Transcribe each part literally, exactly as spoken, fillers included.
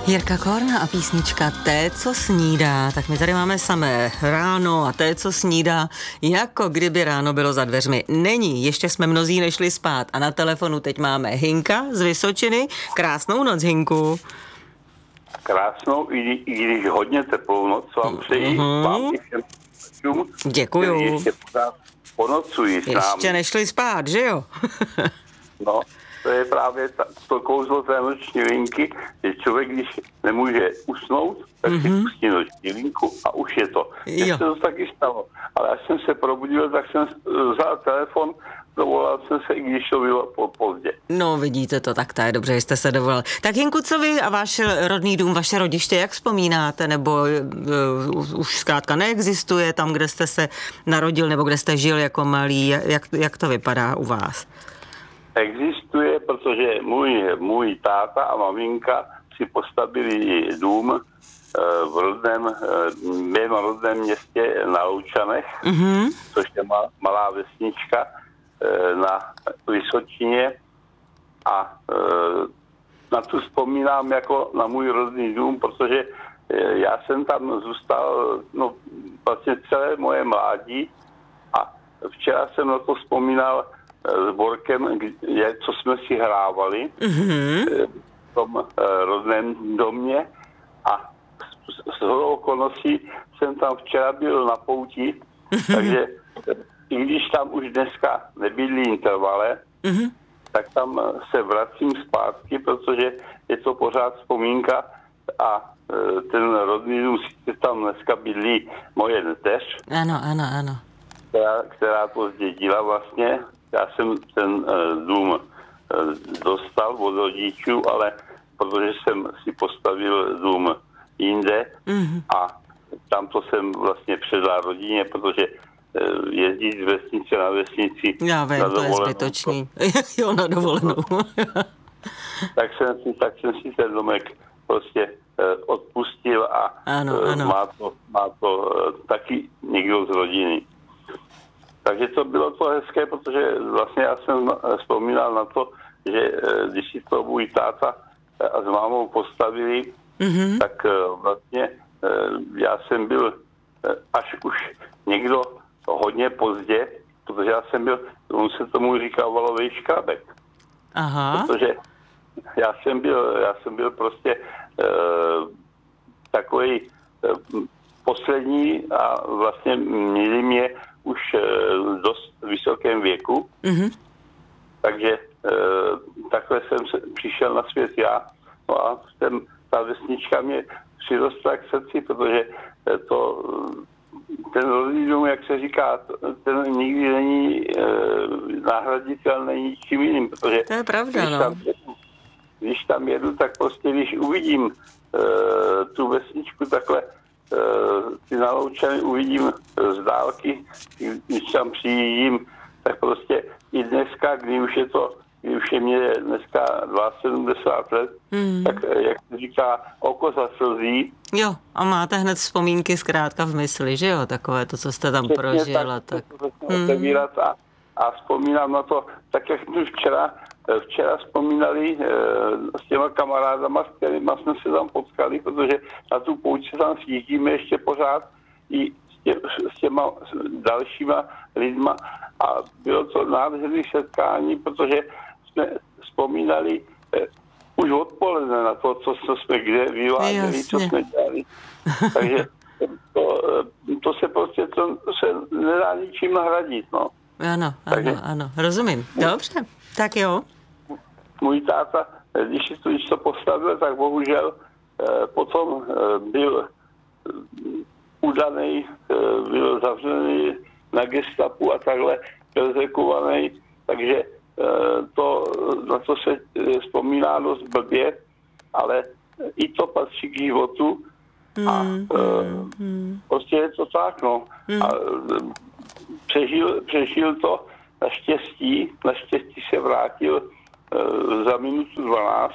Jirka Korna a písnička Té, co snídá. Tak my tady máme samé ráno a té, co snídá, jako kdyby ráno bylo za dveřmi. Není, ještě jsme mnozí nešli spát. A na telefonu teď máme Hinka z Vysočiny. Krásnou noc, Hinku. Krásnou, i, i když hodně teplou noc vám přeji. Mm-hmm. Vám i všem čum, děkuju. Ještě pořád ponocují s námi. Ještě nešli spát, že jo? No, to je právě ta, to kouzlo té noční linky, že člověk, když nemůže usnout, tak mm-hmm. si pustí noční linku a už je to. Mně se to taky stalo. Ale až jsem se probudil, tak jsem vzal telefon, dovolal jsem se, i když to bylo po, pozdě. No, vidíte to, tak to je dobře, že jste se dovolal. Tak Hinku, co vy a váš rodný dům, vaše rodiště, jak vzpomínáte? Nebo uh, už zkrátka neexistuje tam, kde jste se narodil, nebo kde jste žil jako malý? Jak, jak to vypadá u vás? Existuje, protože můj, můj táta a maminka si postavili dům v rodném, mém rodném městě na Loučanech, mm-hmm. což je malá vesnička na Vysočině, a na tu vzpomínám jako na můj rodný dům, protože já jsem tam zůstal no, vlastně celé moje mládí a včera jsem na to vzpomínal s Borkem, co jsme si hrávali mm-hmm. v tom rodném domě, a s hodou okolností jsem tam včera byl na pouti, mm-hmm. takže i když tam už dneska nebydlí intervale, mm-hmm. tak tam se vracím zpátky, protože je to pořád vzpomínka a ten rodný dům, sice tam dneska bydlí moje neteř. Ano, ano, ano. Která, která to zdědila vlastně. Já jsem ten uh, dům uh, dostal od rodičů, ale protože jsem si postavil dům jinde mm-hmm. a tam to jsem vlastně předal rodině, protože uh, jezdit z vesnice na vesnici Já vím, na to je zbytočný. jo, na dovolenou. tak, jsem si, tak jsem si ten domek prostě uh, odpustil a ano, uh, ano. má to, má to uh, taky někdo z rodiny. Takže to bylo to hezké, protože vlastně já jsem vzpomínal na to, že když si to můj táta a s mámou postavili, mm-hmm. tak vlastně já jsem byl až už někdo hodně pozdě, protože já jsem byl, on se tomu říkal valovej škrabek. Aha. Protože já jsem byl, já jsem byl prostě uh, takový uh, poslední a vlastně měli mě už v dost vysokém věku, mm-hmm. takže e, takhle jsem se, přišel na svět já, no a ten, ta vesnička mě přirostla k srdci, protože to, ten rodný dům, jak se říká, ten nikdy není e, nahraditelný ničím jiným, protože to je pravda, když, no. tam jedu, když tam jedu, tak prostě když uvidím e, tu vesničku takhle ty na Loučany uvidím z dálky, když tam přijíždím, tak prostě i dneska, kdy už je to, kdy už je mě dneska sedmdesát dva let, mm. tak jak se říká, oko zaslzí. Jo, a máte hned vzpomínky zkrátka v mysli, že jo, takové to, co jste tam Přesně prožil. Tak, tak. Mm. otevírat a, a vzpomínám na to, tak jak jsme včera, včera vzpomínali e, s těma kamarádama, s kterými jsme se tam potkali, protože na tu pouť se tam sjíždíme ještě pořád i s, tě, s těma dalšíma lidma a bylo to nádherné setkání, protože jsme vzpomínali e, už odpoledne na to, co, co jsme kde vyváděli, co jsme dělali. Takže to, to se prostě to se nedá ničím nahradit, no. Ano, ano, ano, rozumím. Dobře, tak jo. Můj táta, když si to, když to postavil, tak bohužel eh, potom eh, byl eh, udaný, eh, byl zavřený na gestapu a takhle perzekovaný, takže eh, to, na to se eh, vzpomíná dost blbě, ale i to patří k životu a eh, prostě je to tak, no. A eh, přežil, přežil to naštěstí, naštěstí se vrátil za minutu dvanáct,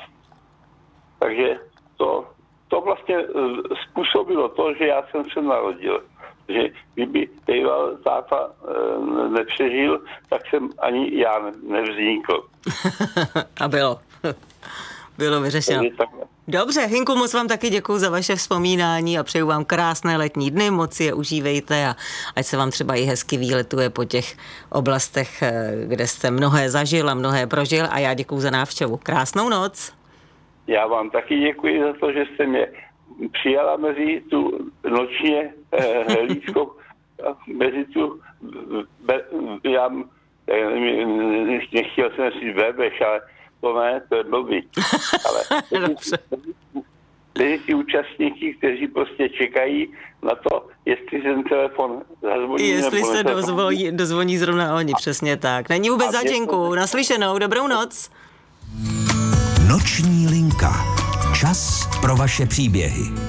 takže to, to vlastně způsobilo to, že já jsem se narodil. Že kdyby býval táta nepřežil, tak jsem ani já nevznikl. A bylo. Bylo vyřešeno. Takže takhle, Dobře, Hinku, moc vám taky děkuju za vaše vzpomínání a přeju vám krásné letní dny, moc si je užívejte a ať se vám třeba i hezky výletuje po těch oblastech, kde jste mnohé zažil a mnohé prožil a já děkuju za návštěvu. Krásnou noc. Já vám taky děkuji za to, že jste mě přijala mezi tu nočně eh, líčko, mezi tu, be, já nechtěl jsem si bebeš, ale to ne, to je blbý. Ale mezi ty účastníky, kteří prostě čekají na to, jestli ten telefon zazvoní. Jestli se dozvoní, dozvoní zrovna oni, přesně tak. Není vůbec za Děnku. Naslyšenou, dobrou noc. Noční linka. Čas pro vaše příběhy.